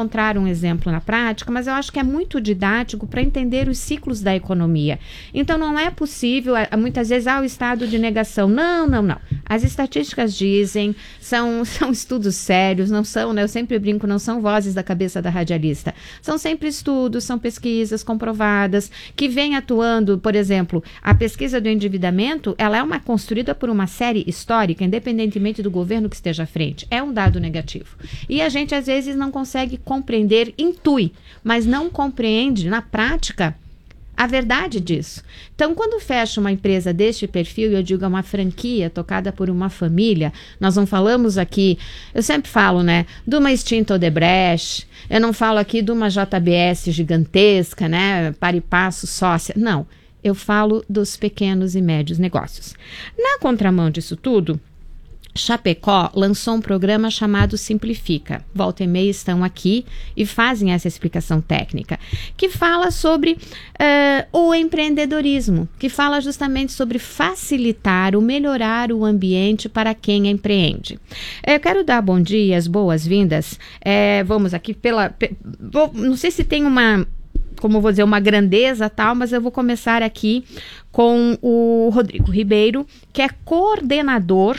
encontrar um exemplo na prática, mas eu acho que é muito didático para entender os ciclos da economia. Então, não é possível, muitas vezes, o estado de negação. Não. As estatísticas dizem, são estudos sérios, não são, né? Eu sempre brinco, não são vozes da cabeça da radialista. São sempre estudos, são pesquisas comprovadas, que vêm atuando, por exemplo, a pesquisa do endividamento, ela é construída por uma série histórica, independentemente do governo que esteja à frente. É um dado negativo. E a gente, às vezes, não consegue compreender, intui, mas não compreende, na prática, a verdade disso. Então, quando fecha uma empresa deste perfil, eu digo, é uma franquia tocada por uma família, nós não falamos aqui, eu sempre falo, né, de uma extinta Odebrecht, eu não falo aqui de uma JBS gigantesca, né, para e passo, sócia, não. Eu falo dos pequenos e médios negócios. Na contramão disso tudo, Chapecó lançou um programa chamado Simplifica. Volta e meia estão aqui e fazem essa explicação técnica, que fala sobre o empreendedorismo, que fala justamente sobre facilitar ou melhorar o ambiente para quem empreende. Eu quero dar bom dia, as boas-vindas. Vamos aqui não sei se tem uma grandeza tal, mas eu vou começar aqui com o Rodrigo Ribeiro, que é coordenador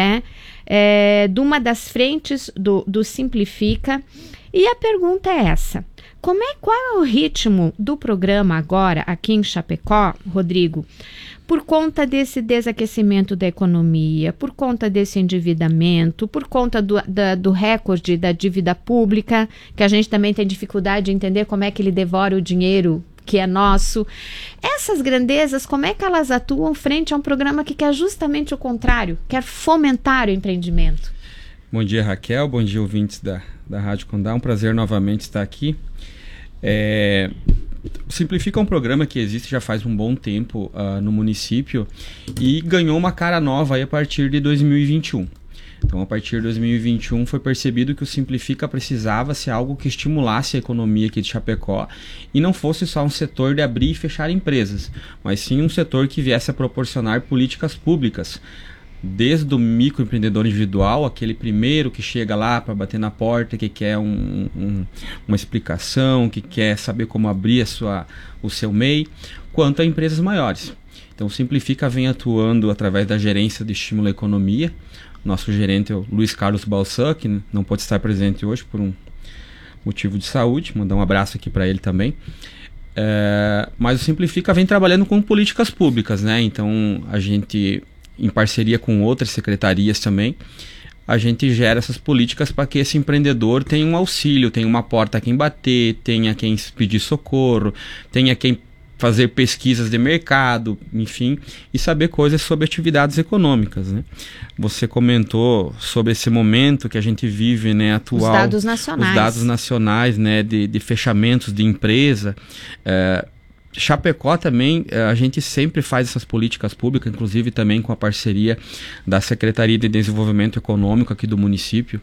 de uma das frentes do Simplifica. E a pergunta é essa: qual é o ritmo do programa agora aqui em Chapecó, Rodrigo? Por conta desse desaquecimento da economia, por conta desse endividamento, por conta do recorde da dívida pública, que a gente também tem dificuldade de entender como é que ele devora o dinheiro que é nosso. Essas grandezas, como é que elas atuam frente a um programa que quer justamente o contrário, quer fomentar o empreendimento? Bom dia, Raquel, bom dia, ouvintes da Rádio Condá, é um prazer novamente estar aqui. Simplifica um programa que existe já faz um bom tempo no município e ganhou uma cara nova aí a partir de 2021. Então, a partir de 2021 foi percebido que o Simplifica precisava ser algo que estimulasse a economia aqui de Chapecó e não fosse só um setor de abrir e fechar empresas, mas sim um setor que viesse a proporcionar políticas públicas, desde o microempreendedor individual, aquele primeiro que chega lá para bater na porta, que quer uma explicação, que quer saber como abrir o seu MEI, quanto a empresas maiores. Então, o Simplifica vem atuando através da gerência de estímulo à economia. Nosso gerente é o Luiz Carlos Balsan, que não pode estar presente hoje por um motivo de saúde. Mandar um abraço aqui para ele também. Mas o Simplifica vem trabalhando com políticas públicas, né? Então, a gente, em parceria com outras secretarias também, a gente gera essas políticas para que esse empreendedor tenha um auxílio, tenha uma porta a quem bater, tenha quem pedir socorro, tenha quem fazer pesquisas de mercado, enfim, e saber coisas sobre atividades econômicas, né? Você comentou sobre esse momento que a gente vive, né, atual. Os dados nacionais. Os dados nacionais, né, de fechamentos de empresa. Chapecó também, a gente sempre faz essas políticas públicas, inclusive também com a parceria da Secretaria de Desenvolvimento Econômico aqui do município.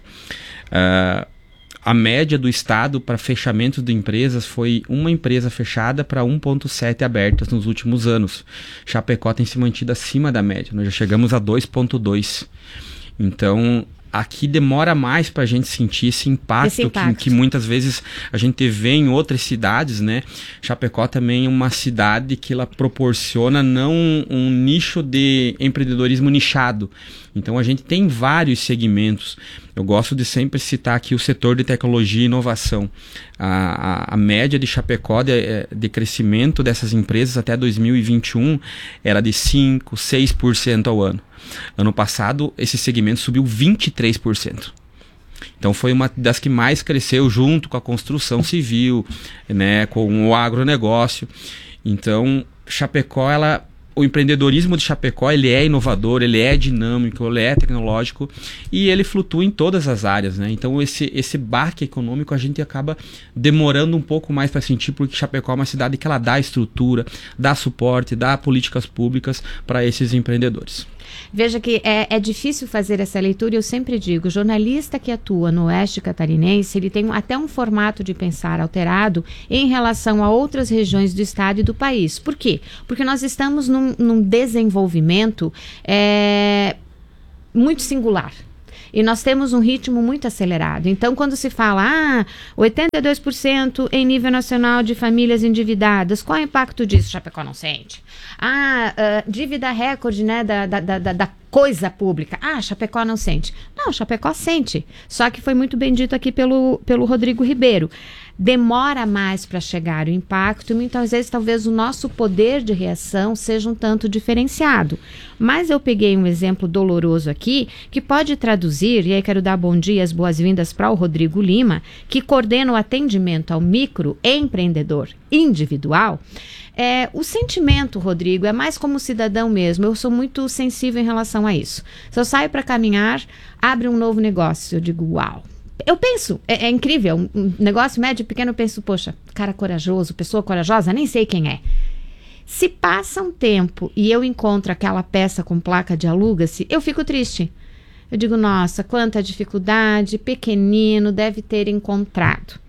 A média do estado para fechamento de empresas foi uma empresa fechada para 1,7 abertas nos últimos anos. Chapecó tem se mantido acima da média, nós já chegamos a 2,2. Então, aqui demora mais para a gente sentir esse impacto. Que muitas vezes a gente vê em outras cidades, né? Chapecó também é uma cidade que ela proporciona não um nicho de empreendedorismo nichado. Então a gente tem vários segmentos. Eu gosto de sempre citar aqui o setor de tecnologia e inovação. A média de Chapecó de crescimento dessas empresas até 2021 era de 5%, 6% ao ano. Ano passado, esse segmento subiu 23%. Então foi uma das que mais cresceu junto com a construção civil, né, com o agronegócio. Então, Chapecó, o empreendedorismo de Chapecó, ele é inovador, ele é dinâmico, ele é tecnológico e ele flutua em todas as áreas, né? Então esse baque econômico a gente acaba demorando um pouco mais para sentir, porque Chapecó é uma cidade que ela dá estrutura, dá suporte, dá políticas públicas para esses empreendedores. Veja que é difícil fazer essa leitura, e eu sempre digo, o jornalista que atua no Oeste Catarinense, ele tem até um formato de pensar alterado em relação a outras regiões do estado e do país. Por quê? Porque nós estamos num desenvolvimento muito singular. E nós temos um ritmo muito acelerado. Então, quando se fala, 82% em nível nacional de famílias endividadas, qual é o impacto disso? Chapecó não sente. Dívida recorde, né, da coisa pública. Chapecó não sente. Não, Chapecó sente. Só que foi muito bem dito aqui pelo Rodrigo Ribeiro. Demora mais para chegar o impacto, muitas vezes talvez o nosso poder de reação seja um tanto diferenciado. Mas eu peguei um exemplo doloroso aqui, que pode traduzir, e aí quero dar bom dia e as boas-vindas para o Rodrigo Lima, que coordena o atendimento ao microempreendedor individual. O sentimento, Rodrigo, é mais como cidadão mesmo. Eu sou muito sensível em relação a isso. Se eu saio para caminhar, abre um novo negócio, eu digo, uau. Eu penso, é incrível, um negócio médio, pequeno, eu penso, poxa, cara corajoso, pessoa corajosa, nem sei quem é. Se passa um tempo e eu encontro aquela peça com placa de aluga-se, eu fico triste. Eu digo, nossa, quanta dificuldade, pequenino, deve ter encontrado.